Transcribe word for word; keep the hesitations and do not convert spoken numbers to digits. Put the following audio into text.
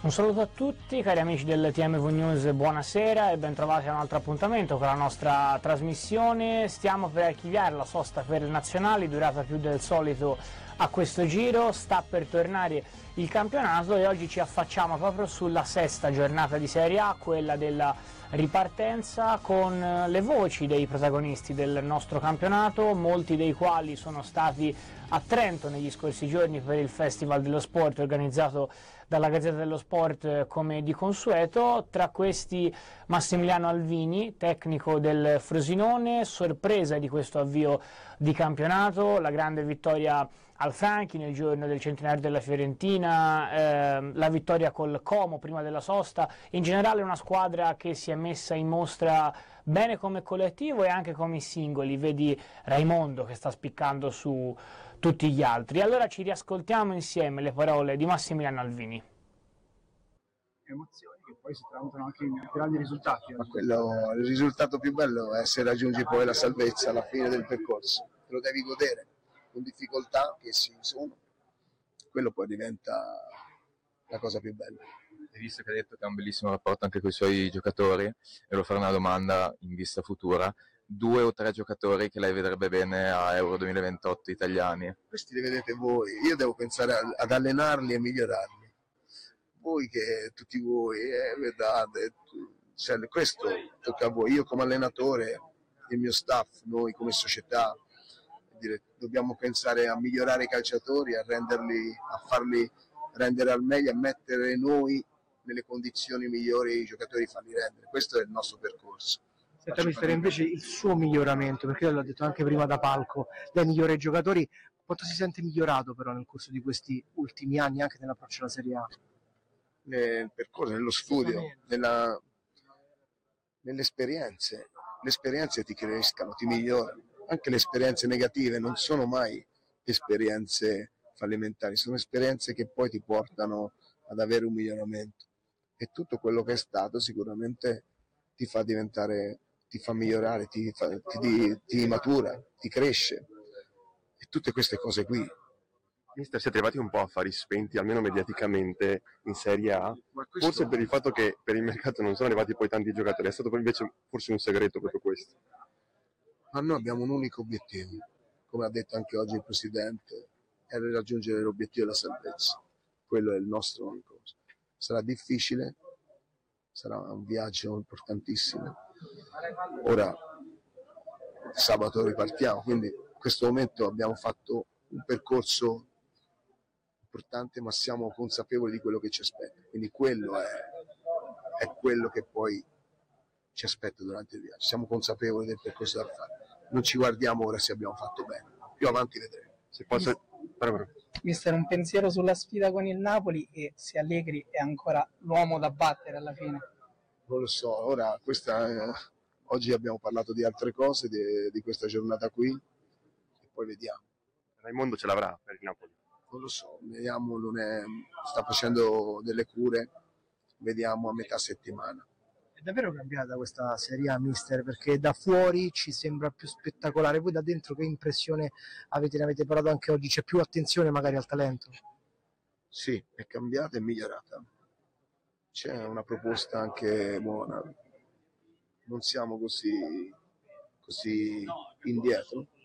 Un saluto a tutti cari amici del T M V News, buonasera e bentrovati a un altro appuntamento con la nostra trasmissione. Stiamo per archiviare la sosta per le nazionali, durata più del solito a questo giro, sta per tornare il campionato e oggi ci affacciamo proprio sulla sesta giornata di Serie A, quella della ripartenza, con le voci dei protagonisti del nostro campionato, molti dei quali sono stati a Trento negli scorsi giorni per il Festival dello Sport organizzato dalla Gazzetta dello Sport come di consueto. Tra questi Massimiliano Alvini, tecnico del Frosinone, sorpresa di questo avvio di campionato, la grande vittoria al Franchi nel giorno del centenario della Fiorentina, eh, la vittoria col Como prima della sosta, in generale una squadra che si è messa in mostra bene come collettivo e anche come singoli, vedi Raimondo che sta spiccando su tutti gli altri. Allora ci riascoltiamo insieme le parole di Massimiliano Alvini. Emozioni che poi si tramuntano anche in grandi risultati. Ma quello, il risultato più bello è se raggiungi poi la salvezza alla fine del percorso, te lo devi godere con difficoltà che ci sono, quello poi diventa la cosa più bella. Hai visto che ha detto che ha un bellissimo rapporto anche con i suoi giocatori, e lo farò una domanda in vista futura: due o tre giocatori che lei vedrebbe bene a Euro duemilaventotto italiani? Questi li vedete voi, io devo pensare ad allenarli e migliorarli. Voi che tutti voi, eh, vedete, cioè, questo tocca a voi. Io come allenatore, il mio staff, noi come società, dire, dobbiamo pensare a migliorare i calciatori, a renderli, a farli rendere al meglio, a mettere noi nelle condizioni migliori i giocatori, farli rendere. Questo è il nostro percorso. Senta mister, invece il suo miglioramento, perché io l'ho detto anche prima da palco, lei migliora i giocatori, quanto si sente migliorato però nel corso di questi ultimi anni anche nell'approccio alla Serie A? Nel percorso, nello studio, nella, nelle esperienze. Le esperienze ti crescano, ti migliorano. Anche le esperienze negative non sono mai esperienze fallimentari, sono esperienze che poi ti portano ad avere un miglioramento. E tutto quello che è stato sicuramente ti fa diventare, ti fa migliorare, ti, fa, ti, ti matura, ti cresce. E tutte queste cose qui. Mister, siete arrivati un po' a fari spenti, almeno mediaticamente, in Serie A, questo... forse per il fatto che per il mercato non sono arrivati poi tanti giocatori, è stato poi invece forse un segreto proprio questo. Ma noi abbiamo un unico obiettivo, come ha detto anche oggi il Presidente, è raggiungere l'obiettivo della salvezza. Quello è il nostro unico. Sarà difficile, sarà un viaggio importantissimo. Ora, sabato ripartiamo, quindi in questo momento abbiamo fatto un percorso importante, ma siamo consapevoli di quello che ci aspetta, quindi quello è, è quello che poi ci aspetta durante il viaggio. Siamo consapevoli del percorso da fare, non ci guardiamo ora se abbiamo fatto bene, più avanti vedremo. Se posso... Mister, un pensiero sulla sfida con il Napoli e se Allegri è ancora l'uomo da battere alla fine? Non lo so, ora questa, eh, oggi abbiamo parlato di altre cose, di, di questa giornata qui, e poi vediamo. Raimondo ce l'avrà per il Napoli? Non lo so, vediamo, non è, sta facendo delle cure, vediamo a metà settimana. È davvero cambiata questa Serie A, mister, perché da fuori ci sembra più spettacolare, voi da dentro che impressione avete? Ne avete parlato anche oggi, c'è più attenzione magari al talento? Sì, è cambiata e migliorata, c'è una proposta anche buona, non siamo così, così indietro,